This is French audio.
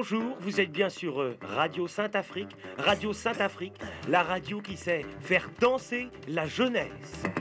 Bonjour, vous êtes bien sur Radio Sainte-Afrique, la radio qui sait faire danser la jeunesse.